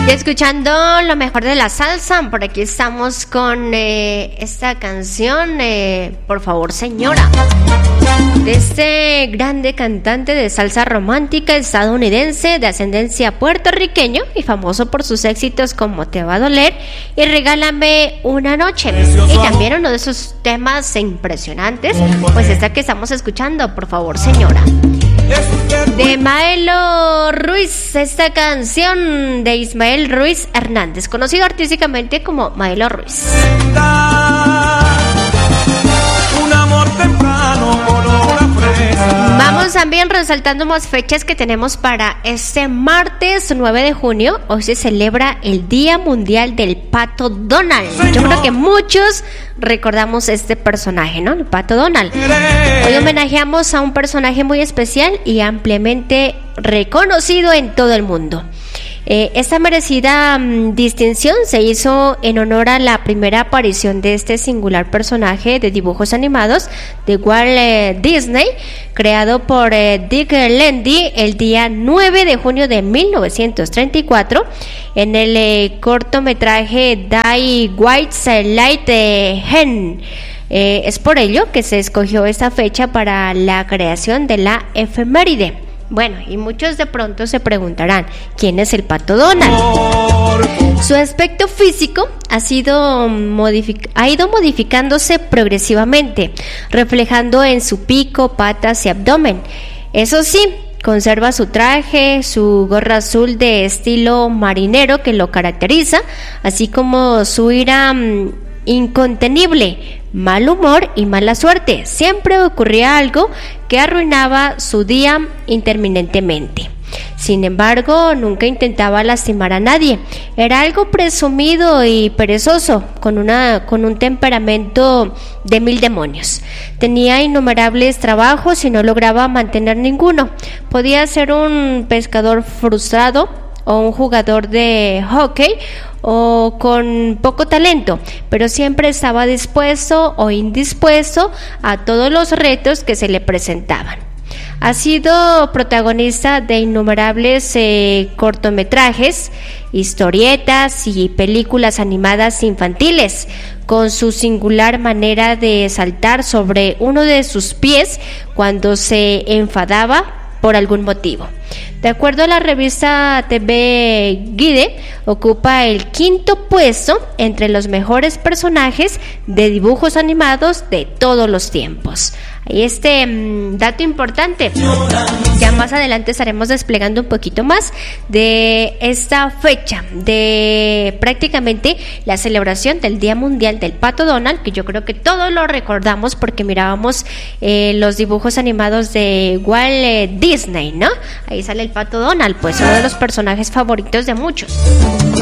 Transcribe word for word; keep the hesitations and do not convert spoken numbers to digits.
Escuchando lo mejor de la salsa, por aquí estamos con eh, esta canción, eh, Por favor señora, de este grande cantante de salsa romántica estadounidense de ascendencia puertorriqueño y famoso por sus éxitos como Te va a doler y Regálame una noche. Y también uno de sus temas impresionantes, pues esta que estamos escuchando, Por favor señora, de Maelo Ruiz, esta canción de Ismael Ruiz Hernández, conocido artísticamente como Maelo Ruiz. Un amor temprano, olor a fresa. Vamos también resaltando más fechas que tenemos para este martes nueve de junio. Hoy se celebra el Día Mundial del Pato Donald. Yo creo que muchos recordamos este personaje, ¿no? El Pato Donald. Hoy homenajeamos a un personaje muy especial y ampliamente reconocido en todo el mundo. Eh, esta merecida um, distinción se hizo en honor a la primera aparición de este singular personaje de dibujos animados de Walt eh, Disney, creado por eh, Dick Lendy el día nueve de junio de mil novecientos treinta y cuatro en el eh, cortometraje Die White's Light eh, Hen. Eh, es por ello que se escogió esta fecha para la creación de la efeméride. Bueno, y muchos de pronto se preguntarán, ¿quién es el Pato Donald? Su aspecto físico ha sido modific- ha ido modificándose progresivamente, reflejando en su pico, patas y abdomen. Eso sí, conserva su traje, su gorra azul de estilo marinero que lo caracteriza, así como su ira mmm, incontenible, mal humor y mala suerte. Siempre ocurría algo que arruinaba su día interminentemente. Sin embargo, nunca intentaba lastimar a nadie. Era algo presumido y perezoso, con una con un temperamento de mil demonios. Tenía innumerables trabajos y no lograba mantener ninguno. Podía ser un pescador frustrado o un jugador de hockey o con poco talento, pero siempre estaba dispuesto o indispuesto a todos los retos que se le presentaban. Ha sido protagonista de innumerables eh, cortometrajes, historietas y películas animadas infantiles, con su singular manera de saltar sobre uno de sus pies cuando se enfadaba por algún motivo. De acuerdo a la revista T V Guide, ocupa el quinto puesto entre los mejores personajes de dibujos animados de todos los tiempos. Ahí este mmm, dato importante. Ya más adelante estaremos desplegando un poquito más de esta fecha de prácticamente la celebración del Día Mundial del Pato Donald, que yo creo que todos lo recordamos porque mirábamos eh, los dibujos animados de Walt eh, Disney, ¿no? Ahí sale el Pato Donald, pues uno de los personajes favoritos de muchos.